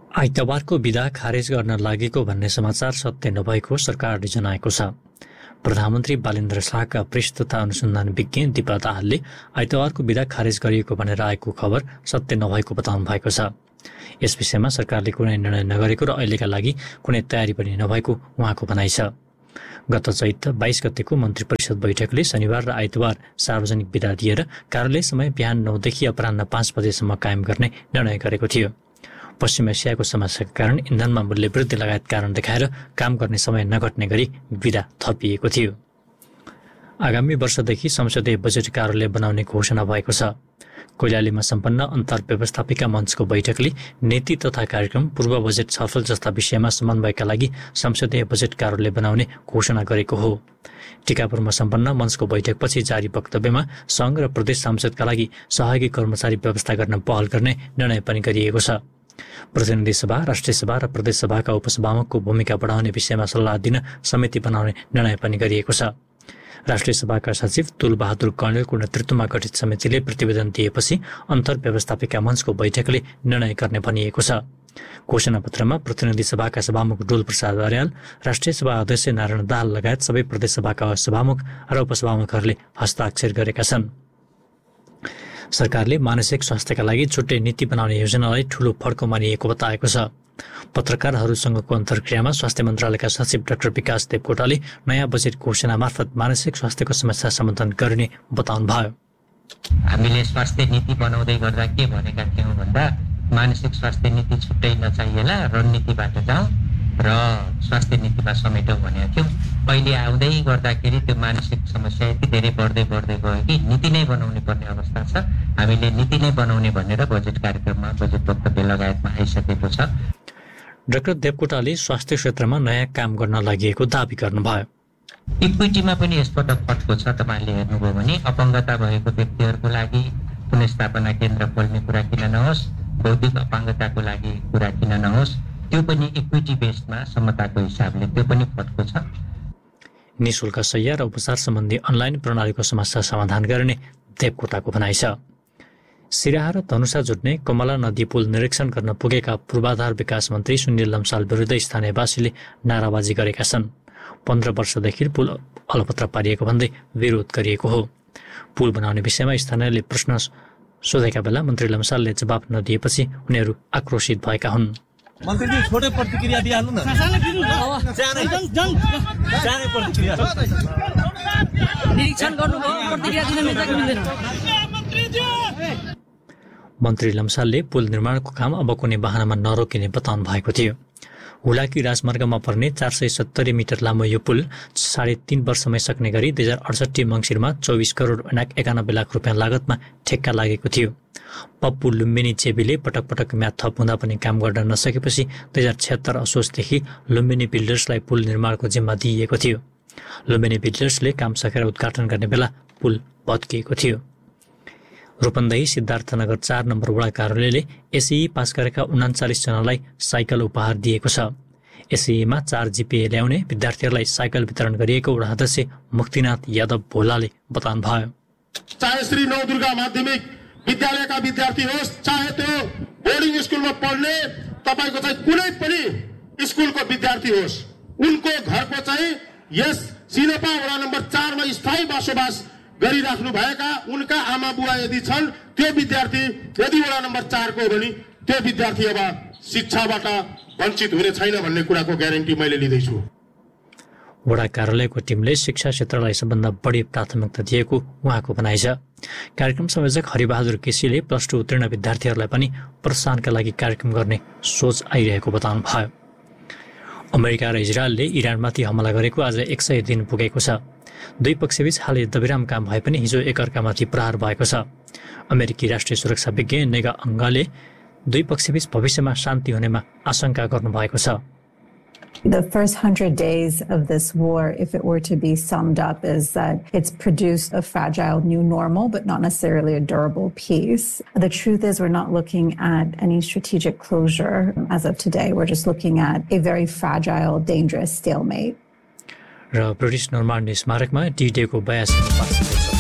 आइतबारको बिदा खारेज गर्न लागेको भन्ने समाचार सत्य नभएको सरकारले जनाएको छ। प्रधानमन्त्री बालेन्द्र शाहका प्रेस तथा अनुसन्धान विज्ञ दिपा दाहालले आइतबारको बिदा खारेज गरिएको भनेर आएको खबर सत्य नभएको बताउनु भएको छ। यस विषयमा सरकारले कुनै निर्णय नगरेको र अहिलेका लागि कुनै तयारी पनि नभएको उहाँको भनाइ छ। गत चैत 22 गतेको मन्त्री परिषद बैठकले शनिबार र आइतबार सार्वजनिक बिदा दिएर कार्यालय समय बिहान 9 देखि अपराह्न 5 बजेसम्म कायम गर्ने निर्णय गरेको थियो। पश्चिम एसियाको समस्याका कारण इन्धनमा मूल्य वृद्धि लगायत कारण देखाएर काम गर्ने समय नघट्ने गरी बिदा थपिएको थियो। आगामी वर्षदेखि संसदीय बजेट कार्यालय बनाउने घोषणा भएको छ। कैलालीमा सम्पन्न अन्तर्व्यवस्थापिका मञ्चको बैठकले नीति तथा कार्यक्रम, पूर्व बजेट छलफल जस्ता विषयमा समन्वयका लागि संसदीय बजेट कार्यालय बनाउने घोषणा गरेको हो। टिकापुरमा सम्पन्न मञ्चको बैठकपछि जारी वक्तव्यमा सङ्घ र प्रदेश संसदका लागि सहयोगी कर्मचारी व्यवस्था गर्न पहल गर्ने निर्णय पनि गरिएको छ। प्रतिनिधि सभा, राष्ट्रिय सभा र प्रदेश सभाका उपसभामुखको भूमिका बढाउने विषयमा सल्लाह दिन समिति बनाउने निर्णय पनि गरिएको छ। राष्ट्रिय सभाका सचिव तुलबहादुर कणेलको नेतृत्वमा गठित समितिले प्रतिवेदन दिएपछि अन्तर्व्यवस्थापिका मञ्चको बैठकले निर्णय गर्ने भनिएको छ। घोषणापत्रमा प्रतिनिधि सभाका सभामुख डोल प्रसाद अर्याल, राष्ट्रिय सभा अध्यक्ष नारायण दाहाल लगायत सबै प्रदेश सभाका सभामुख र उपसभामुखहरूले हस्ताक्षर गरेका छन्। सरकारले मानसिक स्वास्थ्यका लागि छुट्टै नीति बनाउने योजनालाई ठूलो फड्को मानिएको बताएको छ। पत्रकारहरूसँगको अन्तर्क्रियामा स्वास्थ्य मन्त्रालयका सचिव डाक्टर विकास देवकोटाले नयाँ बजेट घोषणा मार्फत मानसिक स्वास्थ्यको समस्या समाधान गर्ने बताउनुभयो। हामीले स्वास्थ्य नीति बनाउँदै गर्दा के भनेका थियौँ भन्दा मानसिक स्वास्थ्य नीति छुट्टै नचाहिएला, रणनीतिबाट जाउँ र स्वास्थ्य नीतिमा समेटौँ भनेका थियौँ। पहिले आउँदै गर्दाखेरि त्यो मानसिक समस्या यति धेरै बढ्दै गयो कि नीति नै बनाउनु पर्ने अवस्था छ। हामीले नीति नै बनाउने भनेर बजेट कार्यक्रममा, बजेट वक्तव्य लगायतमा आइसकेको छ। डाक्टर देवकोटाले स्वास्थ्य क्षेत्रमा नयाँ काम गर्न लागि दावी गर्नुभयो। इक्विटीमा पनि यसपटक फटको छ। तपाईँले हेर्नुभयो भने अपाङ्गता भएको व्यक्तिहरूको लागि पुनर्स्थापना केन्द्र खोल्ने कुरा किन नहोस्, बौद्धिक अपाङ्गताको लागि कुरा किन नहोस्, त्यो पनि इक्विटी बेस्डमा समताको हिसाबले त्यो पनि फटको छ। निःशुल्क शय्या र उपचार सम्बन्धी अनलाइन प्रणालीको समस्या समाधान गर्ने देवकोटाको भनाइ छ। सिराहा र धनुषा जोड्ने कमला नदी पुल निरीक्षण गर्न पुगेका पूर्वाधार विकास मन्त्री सुनिल लम्साल विरुद्ध स्थानीयवासीले नाराबाजी गरेका छन्। 15 वर्षदेखि पुल अलपत्र पारिएको भन्दै विरोध गरिएको हो। पुल बनाउने विषयमा स्थानीयले प्रश्न सोधेका बेला मन्त्री लम्सालले जवाफ नदिएपछि उनीहरू आक्रोशित भएका हुन्। मन्त्रीजी छोटै प्रतिक्रिया दिइहाल्नु न। निरीक्षण गर्नुभयो, प्रतिक्रिया दिन मिल्दैन। मन्त्री लम्सालले पुल निर्माणको काम अब कुनै बहानामा नरोकिने बताउनु भएको थियो। हुलाकी राजमार्गमा पर्ने 470 मिटर लामो यो पुल 3.5 वर्षमै सक्ने गरी 2068 मङ्सिरमा 24 करोड 91 लाख रुपियाँ लागतमा ठेक्का लागेको थियो। पप्पू लुम्बिनी चेबीले पटक पटक म्याद थप हुँदा पनि काम गर्न नसकेपछि 2076 असोजदेखि लुम्बिनी बिल्डर्सलाई पुल निर्माणको जिम्मा दिइएको थियो। लुम्बिनी बिल्डर्सले काम सकेर उद्घाटन गर्ने बेला पुल भत्किएको थियो। रूपन्देही सिद्धार्थनगर 4 नम्बर वडा कार्यालयले एसई पास गरेका 39 जनालाई साइकल उपहार दिएको छ। एसईमा 4 जिपिए ल्याउने विद्यार्थीहरूलाई साइकल वितरण गरिएको वडा अध्यक्ष मुक्तिनाथ यादव भोलाले बताउनु भयो। चाहे श्री नवदुर्गा माध्यमिक विद्यालयका विद्यार्थी होस्, चाहे त्यो बोर्डिङ स्कुलमा पढ्ने तपाईको चाहिँ कुनै पनि स्कुलको विद्यार्थी होस्, उनको घरको चाहिँ यस सिनपा वडा नम्बर 4 मा स्थायी बसोबास गरिराख्नु भएका उनका आमा बुवा यदि छन्, त्यो विद्यार्थी यदि वडा नम्बर 4 को हो भने त्यो विद्यार्थी अब शिक्षाबाट वञ्चित हुने छैन भन्ने कुराको ग्यारेन्टी मैले लिँदैछु। वडा कार्यालयको टिमले शिक्षा क्षेत्रलाई सबभन्दा बढी प्राथमिकता दिएको उहाँको भनाइ छ। कार्यक्रम संयोजक हरिबहादुर केसीले +2 उत्तीर्ण विद्यार्थीहरूलाई पनि प्रोत्साहनका लागि कार्यक्रम गर्ने सोच आइरहेको बताउनु भयो। अमेरिका र इजरायलले इरानमाथि हमला गरेको आज 100 दिन पुगेको छ। दुई पक्षबीच हाल युद्धविराम काम भए पनि हिजो एकअर्कामाथि प्रहार भएको छ। अमेरिकी राष्ट्रिय सुरक्षा विज्ञ नेगा अंगाले दुई पक्षबीच भविष्यमा शान्ति हुनेमा आशंका गर्नुभएको छ। The first 100 days of this war, if it were to be summed up, is that it's produced a fragile new normal, but not necessarily a durable peace. The truth is we're not looking at any strategic closure as of today. We're just looking at a very fragile, dangerous stalemate. र British Normandy स्मारकमा D-Day को 82